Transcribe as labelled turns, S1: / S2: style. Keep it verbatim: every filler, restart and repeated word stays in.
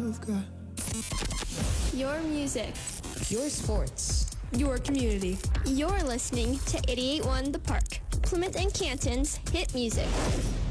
S1: you've got.
S2: Your music.
S3: Your sports.
S4: Your community.
S2: You're listening to eighty-eight point one The Park, Plymouth and Canton's hit music.